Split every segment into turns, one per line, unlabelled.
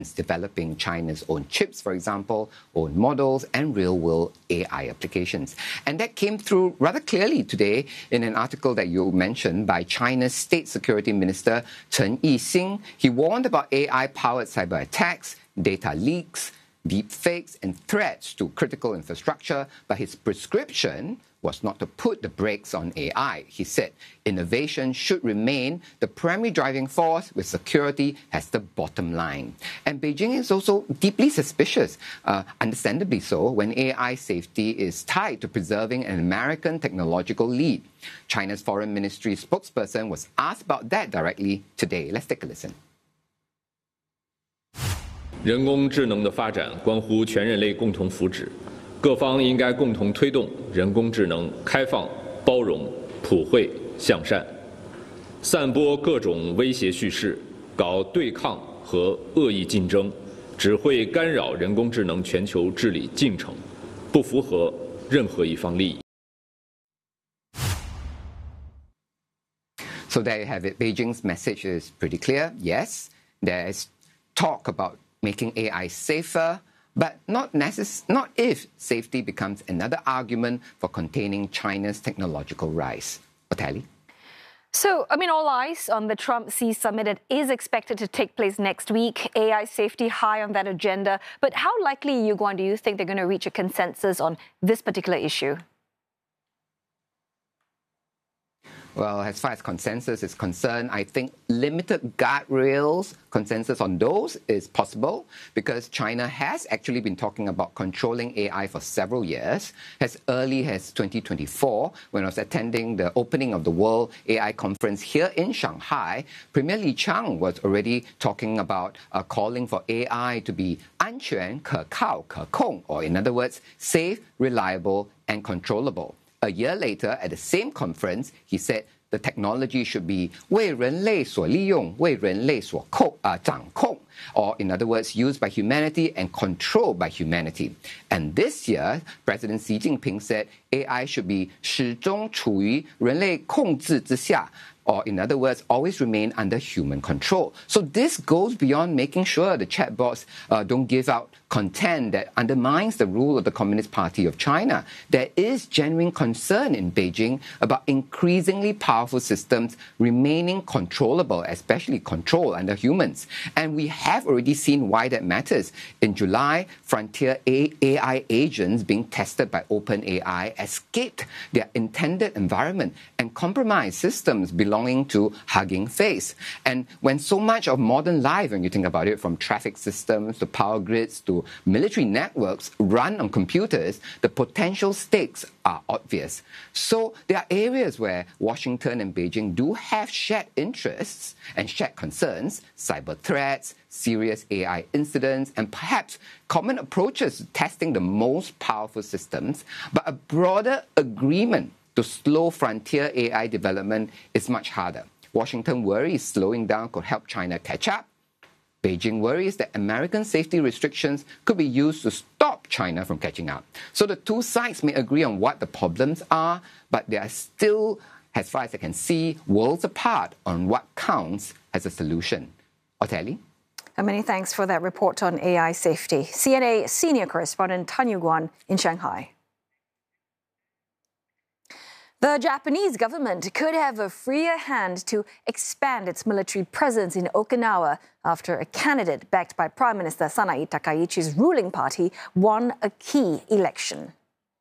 developing China's own chips, for example, own models, and real-world AI applications. And that came through rather clearly today in an article that you mentioned by China's State Security Minister Chen Yixing. He warned about AI-powered cyber attacks, data leaks, deepfakes, and threats to critical infrastructure, but his prescription was not to put the brakes on AI. He said innovation should remain the primary driving force, with security as the bottom line. And Beijing is also deeply suspicious, understandably so, when AI safety is tied to preserving an American technological lead. China's Foreign Ministry spokesperson was asked about that directly today. Let's take a listen.
人工智能的发展关乎全人类共同福祉，各方应该共同推动人工智能开放、包容、普惠、向善。散播各种威胁叙事，搞对抗和恶意竞争，只会干扰人工智能全球治理进程，不符合任何一方利益。
So there you have it. Beijing's message is pretty clear. Yes, there's talk about making AI safer, but not if safety becomes another argument for containing China's technological rise. Oteli?
So, all eyes on the Trump-Xi summit. It is expected to take place next week. AI safety high on that agenda. But how likely, Yu Guan, do you think they're going to reach a consensus on this particular issue?
Well, as far as consensus is concerned, I think limited guardrails, consensus on those is possible, because China has actually been talking about controlling AI for several years. As early as 2024, when I was attending the opening of the World AI Conference here in Shanghai, Premier Li Qiang was already talking about calling for AI to be 安全、可靠、可控, or in other words, safe, reliable, and controllable. A year later, at the same conference, he said the technology should be 为人类所利用,为人类所掌控, or in other words, used by humanity and controlled by humanity. And this year, President Xi Jinping said AI should be 始终处于人类控制之下, or in other words, always remain under human control. So this goes beyond making sure the chatbots don't give out content that undermines the rule of the Communist Party of China. There is genuine concern in Beijing about increasingly powerful systems remaining controllable, especially controlled under humans. And we have already seen why that matters. In July, frontier AI agents being tested by OpenAI escaped their intended environment and compromised systems belonging to Hugging Face. And when so much of modern life, when you think about it, from traffic systems to power grids to military networks run on computers, the potential stakes are obvious. So there are areas where Washington and Beijing do have shared interests and shared concerns: cyber threats, serious AI incidents, and perhaps common approaches to testing the most powerful systems. But a broader agreement to slow frontier AI development is much harder. Washington worries slowing down could help China catch up. Beijing worries that American safety restrictions could be used to stop China from catching up. So the two sides may agree on what the problems are, but they are still, as far as I can see, worlds apart on what counts as a solution. Oteli?
Many thanks for that report on AI safety. CNA senior correspondent Tan Yu Guan in Shanghai. The Japanese government could have a freer hand to expand its military presence in Okinawa after a candidate backed by Prime Minister Sanae Takaichi's ruling party won a key election.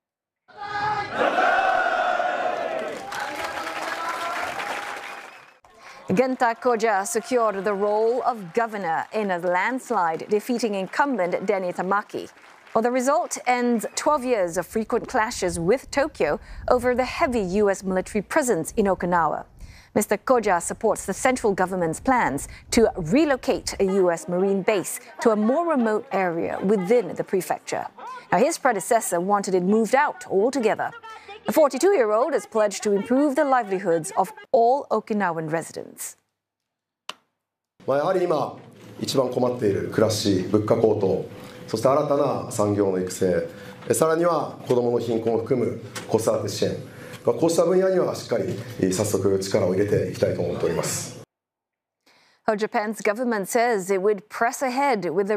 Genta Koja secured the role of governor in a landslide, defeating incumbent Denny Tamaki. Well, the result ends 12 years of frequent clashes with Tokyo over the heavy U.S. military presence in Okinawa. Mr. Koja supports the central government's plans to relocate a U.S. Marine base to a more remote area within the prefecture. Now, his predecessor wanted it moved out altogether. The 42-year-old has pledged to improve the livelihoods of all Okinawan residents.
やはり今一番困っている暮らし、物価高騰、そして新たな産業の育成、さらには子どもの貧困を含む子育て支援、こうした分野にはしっかり早速力を入れていきたいと思っております。
Japan's government says it would press ahead with the